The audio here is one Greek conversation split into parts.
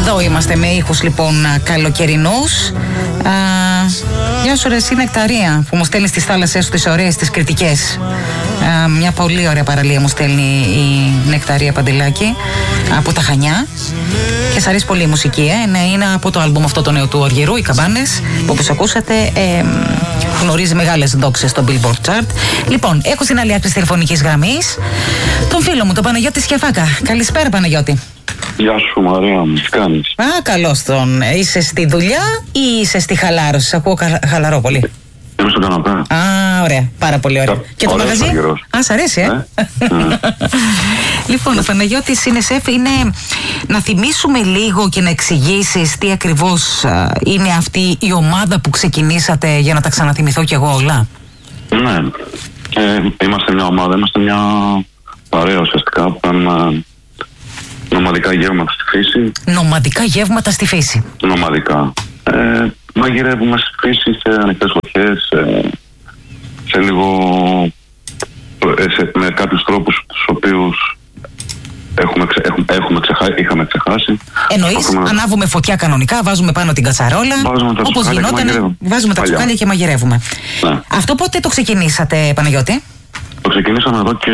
Εδώ είμαστε με ήχους λοιπόν καλοκαιρινούς. Γεια σου ρε εσύ Νεκταρία που μου στέλνει στις θάλασσες σου τις ωραίες, τις κριτικές. Μια πολύ ωραία παραλία μου στέλνει η Νεκταρία Παντελάκη από τα Χανιά. Και σ' αρέσει πολύ η μουσική, ναι, είναι από το άλμπουμ αυτό το νέο του Οργυρού, οι Καμπάνες, που όπως ακούσατε γνωρίζει μεγάλες δόξες στο Billboard Chart. Λοιπόν, έχω στην άλλη άκρη της τηλεφωνικής γραμμής τον φίλο μου, τον Παναγιώτη Σκιαφάκα. Καλησπέρα Παναγιώτη. Γεια σου Μαρία μου, τι κάνεις? Καλώς τον. Είσαι στη δουλειά ή είσαι στη χαλάρωση? Σ' ακούω χαλαρό πολύ. Είμαι στον καναπέ. Ωραία, πάρα πολύ ωραία. Και το μαγαζί? Σ' αρέσει, Λοιπόν, ο Παναγιώτης είναι σεφ, είναι να θυμίσουμε λίγο και να εξηγήσεις τι ακριβώς είναι αυτή η ομάδα που ξεκινήσατε, για να τα ξαναθυμηθώ κι εγώ όλα. Ναι, είμαστε μια ομάδα, είμαστε μια παρέα ουσιαστικά που κάνουμε νομαδικά γεύματα στη φύση. Νομαδικά γεύματα στη φύση. Νομαδικά. Μαγειρεύουμε στη φύση, σε ανοιχτές φωτιές, σε λίγο με κάποιους τρόπους τους οποίους είχαμε ξεχάσει. Εννοείς, ανάβουμε φωτιά κανονικά, βάζουμε πάνω την κατσαρόλα, όπως γινόταν, βάζουμε τα τσουκάλια και μαγειρεύουμε. Ναι. Αυτό πότε το ξεκινήσατε Παναγιώτη? Το ξεκινήσαμε εδώ και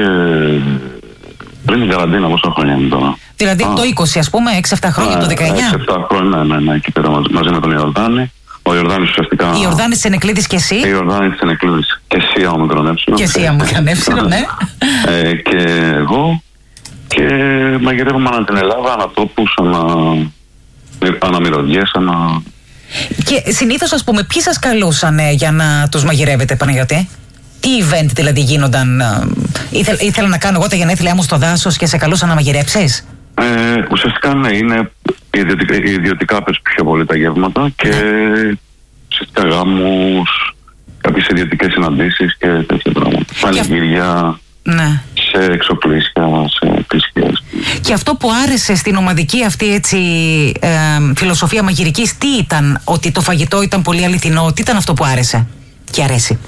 πριν την καραντίνα, πόσα χρόνια είναι τώρα? Δηλαδή το 20 ας πούμε, 6-7 χρόνια, το 19. 6-7 χρόνια, ναι, εκεί πέρα μαζί με τον Ιορδάνη. Ο Ιορδάνης ουσιαστικά. Η Ιορδάνη της Ενεκλίδης και εσύ. Η Ιορδάνη της Ενεκλίδης και εσύ όμικρον έψιλον. Και εσύ όμικρον έψιλον, ναι. Και εγώ. Και μαγειρεύουμε ανά την Ελλάδα, ανά τόπους, ανά μυρωδιές, Και συνήθως ας πούμε, ποιοι σας καλούσαν για να τους μαγειρεύετε Παναγιώτη? Τι event δηλαδή γίνονταν? Ήθελα να κάνω εγώ τα γενέθλιά μου στο δάσος και σε καλούσαν να μαγειρέψεις? Ουσιαστικά ναι, είναι ιδιωτικά πες πιο πολύ τα γεύματα και ουσιαστικά γάμους, κάποιες ιδιωτικές συναντήσεις και τέτοια πράγματα. Πανηγύρια, ναι. Σε εξοπλίσια, σε πλησίες. Και αυτό που άρεσε στην ομαδική αυτή έτσι φιλοσοφία μαγειρικής, τι ήταν? Ότι το φαγητό ήταν πολύ αληθινό? Τι ήταν αυτό που άρεσε και αρέσει?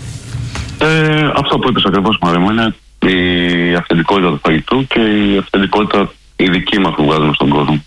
Αυτό που είπες ακριβώς Μαρία μου, είναι η αυθεντικότητα του φαγητού και η αυθεντικότητα η δική μας που βγάζουμε στον κόσμο.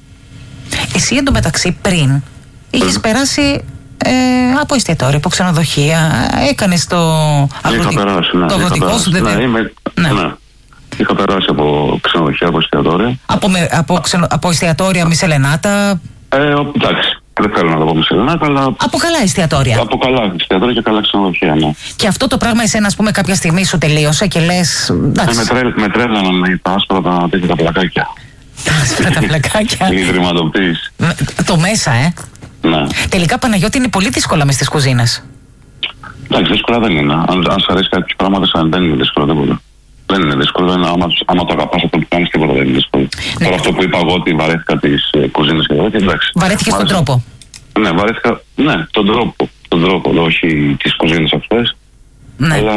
Εσύ εντωμεταξύ πριν είχες περάσει από εστιατόρια, από ξενοδοχεία, έκανες το αγροτικό σου Ναι. Είχα περάσει από ξενοδοχεία, από εστιατόρια. Από εστιατόρια Μισελενάτα. Εντάξει, δεν θέλω να το πω Μισελενάτα, αλλά. Από καλά εστιατόρια. Από καλά εστιατόρια και καλά ξενοδοχεία, ναι. Και αυτό το πράγμα εσένα, ας πούμε, κάποια στιγμή σου τελείωσε και λες. Με τρέλαναν τα άσπρα τα πλακάκια. Τα άσπρα τα πλακάκια. Η ιδρυματοποίηση. Το μέσα, Ναι. Τελικά Παναγιώτη είναι πολύ δύσκολα μες στις κουζίνες. Εντάξει, δύσκολα δεν είναι. Αν σου αρέσει κάποιες πράγματα, δεν είναι δύσκολο τίποτα. Δεν είναι δύσκολο. Άμα το αγαπάς αυτό που κάνεις, τίποτα δεν είναι δύσκολο. Ναι. Τώρα αυτό που είπα εγώ ότι βαρέθηκα τις κουζίνες και εδώ, εντάξει. Βαρέθηκες τον τρόπο. Ναι, βαρέθηκα. Ναι, τον τρόπο, όχι τις κουζίνες αυτές. Ναι. Αλλά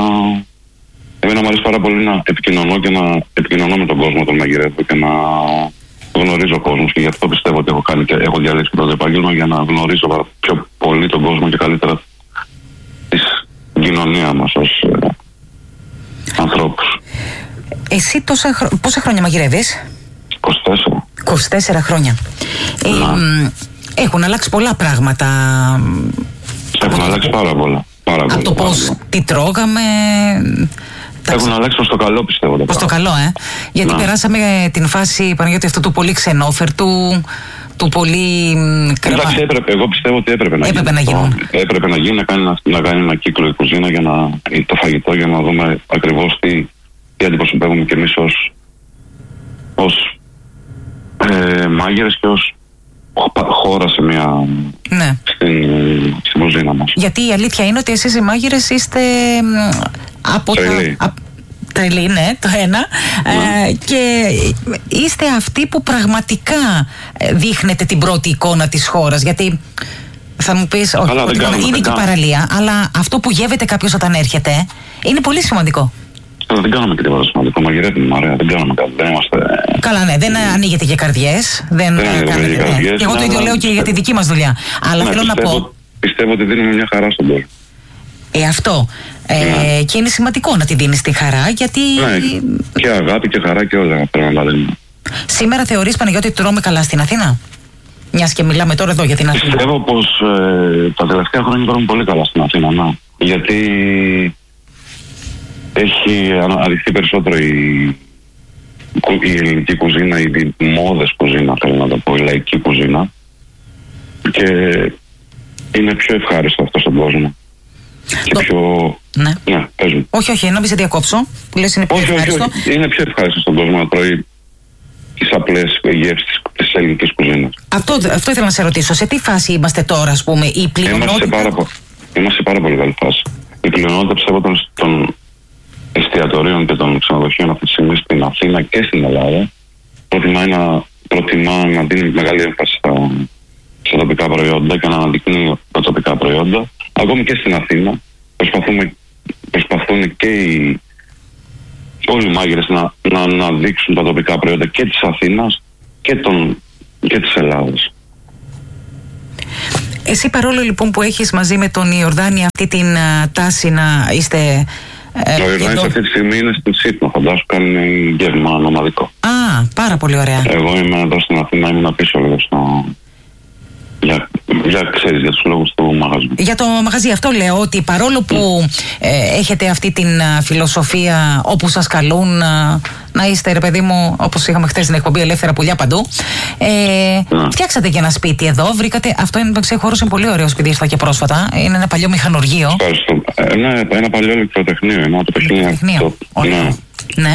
εμένα μου αρέσει πάρα πολύ να επικοινωνώ και να επικοινωνώ με τον κόσμο, τον μαγειρεύω και να γνωρίζω κόσμο. Και γι' αυτό πιστεύω ότι έχω διαλέξει το επάγγελμα για να γνωρίζω πιο πολύ τον κόσμο και καλύτερα τη κοινωνία μας ως ανθρώπους. Εσύ πόσα χρόνια μαγειρεύεις? 24. 24 χρόνια. Έχουν αλλάξει πολλά πράγματα. Έχουν αλλάξει πάρα πολλά. Από το πώς τι τρώγαμε. Έχουν αλλάξει προς το καλό, πιστεύω. Προς το καλό, Γιατί περάσαμε την φάση, Παναγιώτη, αυτού του πολύ ξενόφερτου, του πολύ Εντάξει, εγώ πιστεύω ότι έπρεπε να γίνει. Έπρεπε να γίνει, να κάνει ένα κύκλο η κουζίνα για το φαγητό, για να δούμε ακριβώς τι αντιπροσωπεύουμε κι εμείς ως μάγειρες και ως χώρα σε μια. Ναι. Στην κουζίνα μας. Γιατί η αλήθεια είναι ότι εσείς οι μάγειρες είστε από τρελή, ναι, το ένα. Και είστε αυτοί που πραγματικά δείχνετε την πρώτη εικόνα της χώρας. Γιατί θα μου πεις, όχι, είναι και η παραλία, αλλά αυτό που γεύεται κάποιος όταν έρχεται είναι πολύ σημαντικό. Δεν κάνουμε και τίποτα σημαντικό. Μαγειρεύουμε, Μαρία. Δεν κάνουμε κάτι. Δεν είμαστε. Καλά, ναι, δεν ανοίγετε και καρδιές. Δεν ανοίγετε καρδιές. Και εγώ το ίδιο λέω και για τη δική μας δουλειά. Αλλά θέλω να πω. Πιστεύω ότι δίνουμε μια χαρά στον κόσμο. Αυτό. Και είναι σημαντικό να τη δίνεις τη χαρά, γιατί. Ναι, και αγάπη και χαρά και όλα πρέπει να τα δίνουμε. Σήμερα θεωρείς, Παναγιώτη, ότι τρώμε καλά στην Αθήνα? Μιας και μιλάμε τώρα εδώ για την Αθήνα. Πιστεύω πως τα τελευταία χρόνια υπάρχουν πολύ καλά στην Αθήνα, ναι. Γιατί έχει αναδειχθεί περισσότερο η ελληνική κουζίνα, η μόδες κουζίνα, θέλω να το πω, η λαϊκή κουζίνα, και είναι πιο ευχάριστο αυτό στον κόσμο. Και πιο... Ναι. Ναι, πες μου. Όχι, να μην σε διακόψω. Που λες είναι πιο ευχάριστο. Όχι, είναι πιο ευχάριστο στον κόσμο να τρώει τις απλές γεύσεις της ελληνικής κουζίνας. Αυτό ήθελα να σε ρωτήσω. Σε τι φάση είμαστε τώρα, ας πούμε, η πλειονότητα? Είμαστε σε πάρα πολύ καλή φάση. Η πλειονότητα, πιστεύω, των εστιατορίων και των ξενοδοχείων αυτή τη στιγμή στην Αθήνα και στην Ελλάδα προτιμά να δίνει μεγάλη έμφαση στα τοπικά προϊόντα και να αναδεικνύει τα τοπικά προϊόντα. Ακόμη και στην Αθήνα προσπαθούν και όλοι οι μάγειρες να αναδείξουν τα τοπικά προϊόντα και της Αθήνας και της Ελλάδας. Εσύ, παρόλο λοιπόν που έχεις μαζί με τον Ιορδάνη αυτή την τάση να είστε... Ο Ιορδάνης αυτή τη στιγμή είναι στην Σύπνο, φαντάσου, κάνει γεύμα νομαδικό. Α, πάρα πολύ ωραία. Εγώ είμαι εδώ στην Αθήνα, ήμουν πίσω λίγο για τους λόγους του μαγαζιού. Για το μαγαζί αυτό λέω, ότι παρόλο που έχετε αυτή την φιλοσοφία όπου σας καλούν να είστε, ρε παιδί μου, όπως είχαμε χθες στην εκπομπή, ελεύθερα πουλιά παντού, φτιάξατε και ένα σπίτι εδώ, βρήκατε, αυτό είναι, χώρος είναι πολύ ωραίο σπίτι, ήρθα και πρόσφατα, είναι ένα παλιό μηχανουργείο. Ευχαριστώ. Ένα παλιό ηλεκτροτεχνείο, ένα το ηλεκτροτεχνείο. Ναι.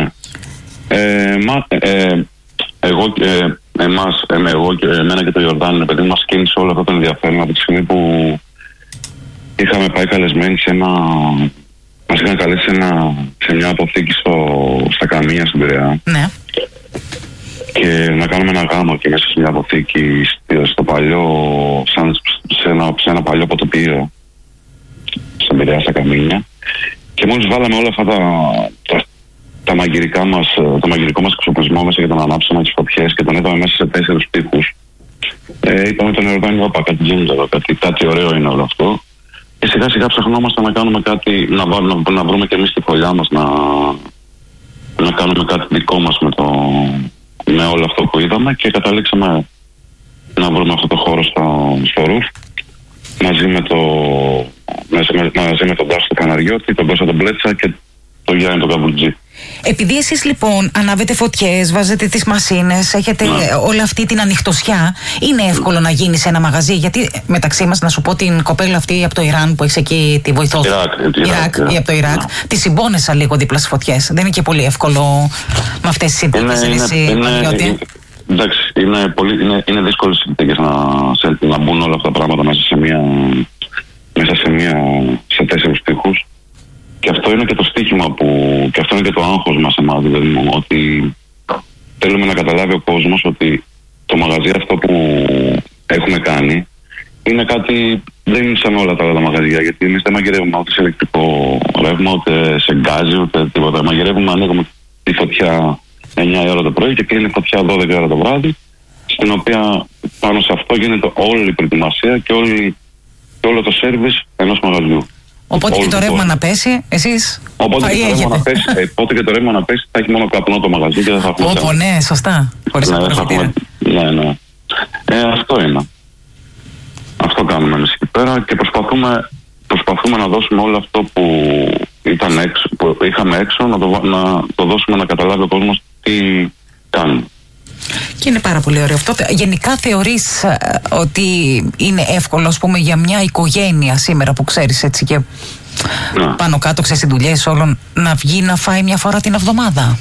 Εγώ και εμένα και το Ιορδάνη, επειδή μας κίνησε όλο αυτό το ενδιαφέρον από τη στιγμή που είχαμε πάει καλεσμένοι μας είχαν καλέσει σε μια αποθήκη στα Καμία στην Πειραιά. Ναι. Και να κάνουμε ένα γάμο και μέσα σε μια αποθήκη στο παλιό, σε ένα παλιό ποτοπίο στην Πειραιά, στα Καμίνια. Και μόλις βάλαμε όλα αυτά το μαγειρικό μας εξοπλισμό μέσα και τον ανάψαμε τις φωτιές και τον είδαμε μέσα σε 4 τοίχους, είπαμε τον Ιορδάνη, όπα, κάτι γίνεται εδώ, κάτι ωραίο είναι όλο αυτό. Και σιγά σιγά ψαχνόμαστε να κάνουμε κάτι, να βρούμε και εμείς τη φωλιά μας, να κάνουμε κάτι δικό μας με όλο αυτό που είδαμε, και καταλήξαμε να βρούμε αυτό το χώρο στο Ρουφ μαζί με τον Τάσο του Καναριώτη, τον Κώστα τον Πλέτσα και τον Γιάννη τον Καμπουτζή. Επειδή εσείς λοιπόν ανάβετε φωτιές, βάζετε τις μασίνες, έχετε όλη αυτή την ανοιχτοσιά, είναι εύκολο να γίνει σε ένα μαγαζί? Γιατί μεταξύ μας, να σου πω, την κοπέλα αυτή από το Ιράν που έχεις εκεί, τη βοηθό σου, Ιράκ, ή από το Ιράκ, τη συμπόνεσα λίγο δίπλα στις φωτιές. Δεν είναι και πολύ εύκολο με αυτές τις συνθήκες? Εντάξει, είναι δύσκολες συνθήκες να μπουν όλα αυτά τα πράγματα μέσα σε 4 τοίχους. Και αυτό είναι και το στοίχημα και αυτό είναι και το άγχος μας εμάς, δηλαδή, ότι θέλουμε να καταλάβει ο κόσμος ότι το μαγαζί αυτό που έχουμε κάνει είναι κάτι, δεν είναι σαν όλα τα άλλα μαγαζιά, γιατί εμείς δεν μαγειρεύουμε ούτε σε ηλεκτρικό ρεύμα, ούτε σε γκάζι, ούτε τίποτα. Μαγειρεύουμε, ανοίγουμε τη φωτιά 9 ώρα το πρωί και κλείνει η φωτιά 12 ώρα το βράδυ, στην οποία πάνω σε αυτό γίνεται όλη η προετοιμασία και όλο το σέρβις ενός μαγαζιού. Οπότε και το ρεύμα να πέσει, εσείς Οπότε και το ρεύμα να πέσει, θα έχει μόνο καπνό το μαγαζί και δεν θα έχουμε. Ναι, σωστά. Χωρίς απορροφητήρα. Ναι. Αυτό είναι. Αυτό κάνουμε εμείς εκεί πέρα και προσπαθούμε να δώσουμε όλο αυτό που είχαμε έξω, να το δώσουμε να καταλάβει ο κόσμος τι κάνουμε. Και είναι πάρα πολύ ωραίο αυτό. Γενικά θεωρείς ότι είναι εύκολο, ας πούμε, για μια οικογένεια σήμερα που ξέρεις έτσι και πάνω κάτω, ξέρεις, οι δουλειές όλων, να βγει να φάει μια φορά την εβδομάδα?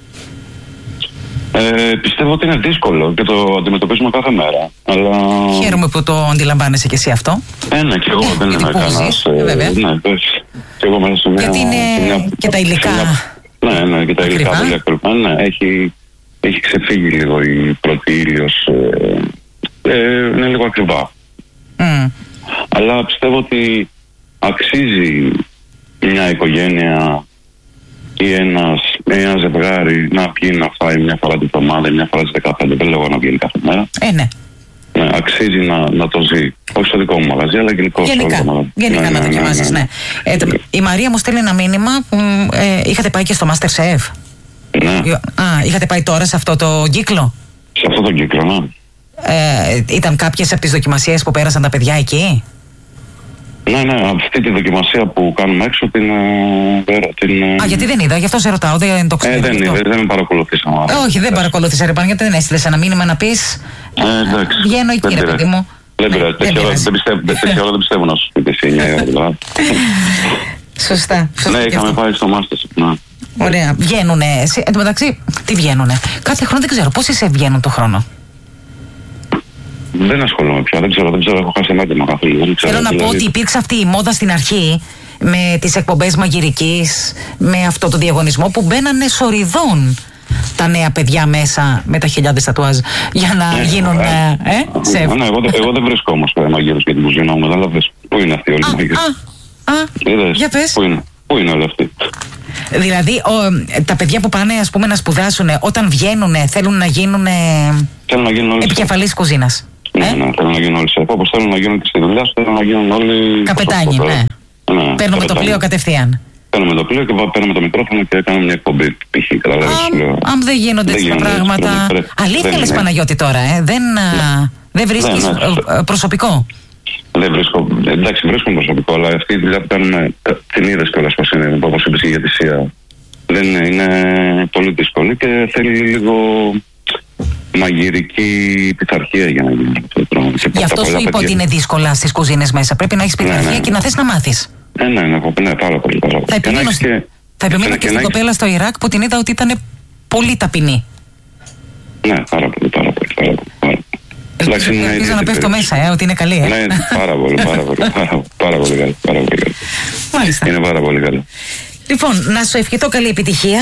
Πιστεύω ότι είναι δύσκολο και το αντιμετωπίζουμε κάθε μέρα. Αλλά... Χαίρομαι που το αντιλαμβάνεσαι και εσύ αυτό. Ναι, και εγώ δεν είμαι κανένας. Βέβαια. Ναι, και εγώ μέσα σε μια... Γιατί είναι και τα υλικά. Ναι, και τα υλικά πολύ ακριβά. Ναι, έχει ξεφύγει λίγο η πρώτη ήλιος, είναι λίγο ακριβά. Αλλά πιστεύω ότι αξίζει μια οικογένεια ή ένα ζευγάρι να βγει να φάει μια φορά την εβδομάδα ή μια φορά τις 15, δεν λέω να βγαίνει κάθε μέρα. Ναι. Αξίζει να το ζει. Όχι στο δικό μου μαγαζί, αλλά γενικώς. Γενικά να δοκιμάσεις, ναι. Η Μαρία μου στέλνει ένα μήνυμα που είχατε πάει και στο MasterChef. Ναι. Είχατε πάει τώρα σε αυτό το κύκλο? Σε αυτό το κύκλο, ναι. Ήταν κάποιες από τις δοκιμασίες που πέρασαν τα παιδιά εκεί? Ναι, αυτή τη δοκιμασία που κάνουμε έξω την. Γιατί δεν είδα, γι' αυτό σε ρωτάω, δεν το ξέρω. Δεν παρακολουθήσαμε. Όχι, δεν παρακολούθησα, ρε Παναγιώτη, δεν έστειλες ένα μήνυμα να πεις. Βγαίνω εκεί, ρε παιδί μου. Δεν πειράζει, δεν πιστεύω να σου πει εσύ 9 ώρα. Σωστά. Ναι, είχαμε πάει στο Masterchef. Ωραία, βγαίνουνε. Εν τω μεταξύ, τι βγαίνουνε? Κάθε χρόνο δεν ξέρω, πόσοι σε βγαίνουν το χρόνο? Δεν ασχολούμαι πια, δεν ξέρω, έχω χάσει ανάγκη καθόλου. Θέλω να πω ότι υπήρξε αυτή η μόδα στην αρχή με τις εκπομπές μαγειρικής, με αυτό το διαγωνισμό που μπαίνανε σοριδών τα νέα παιδιά μέσα με τα χιλιάδες τατουάζ για να γίνουν σεφ. Εγώ δεν βρίσκω όμως μαγείρους για την κουζίνα μου, αλλά πού είναι αυτοί όλοι οι μαγείρες? Για πες. Πού είναι όλοι αυτοί? Δηλαδή τα παιδιά που πάνε ας πούμε να σπουδάσουν, όταν βγαίνουν θέλουν να γίνουν επικεφαλής κουζίνας. Ναι, θέλουν να γίνουν όλοι σεφ. Όπως θέλουν να γίνουν και στη δουλειά σου, θέλουν να γίνουν όλοι καπετάνοι. Ναι. Παίρνουμε το πλοίο κατευθείαν. Παίρνουμε το πλοίο και παίρνουμε το μικρόφωνο και κάνουμε μια εκπομπή π.χ. Αν δεν γίνονται έτσι τα πράγματα. Αλήθεια λες, Παναγιώτη, τώρα, δεν βρίσκεις προσωπικό? Δεν βρίσκω. Εντάξει, βρίσκω προσωπικό, αλλά αυτή η δουλειά που κάνουμε την είδες κιόλας πως είναι, όπως είπες, η ηγετησία. Δεν είναι πολύ δύσκολη και θέλει λίγο μαγειρική πειθαρχία για να γίνει αυτό το πράγμα. Γι' αυτό σου είπα ότι είναι δύσκολα στις κουζίνες μέσα. Πρέπει να έχεις πειθαρχία και να θες να μάθεις. Ναι, πάρα πολύ. Θα επιμείνω και στην κοπέλα στο Ιράκ που την είδα ότι ήταν πολύ ταπεινή. Ναι, πάρα πολύ. Ελπίζω να πέφτω μέσα, ότι είναι καλή. Ναι, πάρα πολύ καλή. Μάλιστα. Είναι πάρα πολύ καλή. Λοιπόν, να σου ευχηθώ καλή επιτυχία.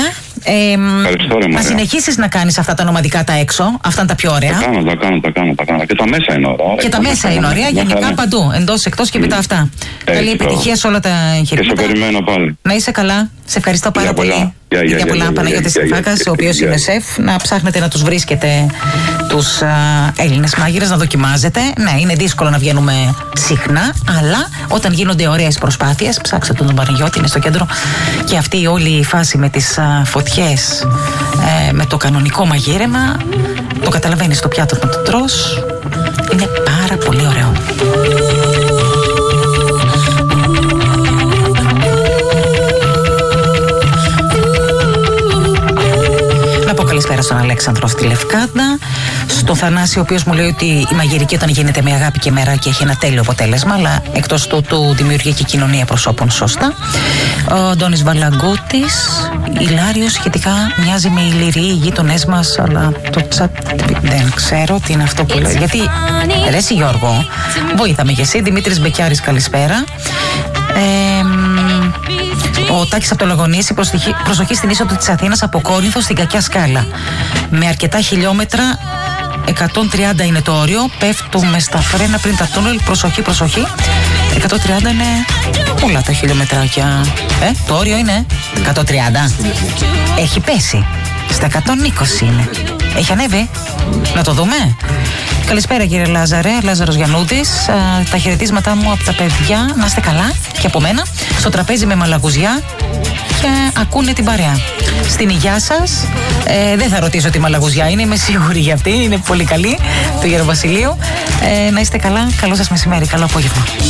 Να συνεχίσεις να κάνεις αυτά τα νομαδικά τα έξω. Αυτά είναι τα πιο ωραία. Τα κάνω. Και τα μέσα είναι ωραία. Και τα μέσα είναι ωραία, γενικά παντού. Εντός, εκτός και μετά αυτά. Καλή επιτυχία σε όλα τα εγχειρήματα. Και σε περιμένω πάλι. Να είσαι καλά. Σε ευχαριστώ πάρα πολύ. Για πολλά, Παναγιώτης Στεφάκας, ο οποίος είναι σεφ. Να ψάχνετε να τους βρίσκετε τους Έλληνες μάγειρες, να δοκιμάζετε. Ναι, είναι δύσκολο να βγαίνουμε συχνά, αλλά όταν γίνονται ωραίες προσπάθειες, ψάξτε τον Παναγιώτη, είναι στο κέντρο. Και αυτή όλη η φάση με τις φωτιές, με το κανονικό μαγείρεμα, το καταλαβαίνεις στο πιάτο να το τρως, είναι πάρα πολύ ωραίο. Καλησπέρα στον Αλέξανδρο στη Λευκάδα, στον Θανάση, ο οποίος μου λέει ότι η μαγειρική όταν γίνεται με αγάπη και μεράκι έχει ένα τέλειο αποτέλεσμα, αλλά εκτός τούτου δημιουργεί και κοινωνία προσώπων σωστά. Ο Αντώνης Βαλαγκούτης, Ηλάριος, σχετικά μοιάζει με ηλυροί οι γείτονές μας, αλλά το τσατ δεν ξέρω τι είναι αυτό που λέει. Γιατί, ρε εσύ Γιώργο, βοήθαμε και εσύ. Δημήτρης Μπεκιάρης, καλησπέρα. Ο Τάκης από το Λαγωνίση, προσοχή στην είσοδο της Αθήνας από Κόρινθο στην κακιά σκάλα. Με αρκετά χιλιόμετρα, 130 είναι το όριο. Πέφτουμε στα φρένα πριν τα τούνελ. Προσοχή. 130 είναι πολλά τα χιλιομετράκια. Το όριο είναι 130. Έχει πέσει. Στα 120 είναι. Έχει ανέβει. Να το δούμε. Καλησπέρα κύριε Λάζαρε, Λάζαρος Γιαννούδης. Τα χαιρετίσματά μου από τα παιδιά, να είστε καλά και από μένα. Στο τραπέζι με μαλαγουζιά και ακούνε την παρέα. Στην υγειά σας, δεν θα ρωτήσω τι μαλαγουζιά είναι, είμαι σίγουρη για αυτή, είναι πολύ καλή, του Γεροβασιλείου. Να είστε καλά, καλό σας μεσημέρι, καλό απόγευμα.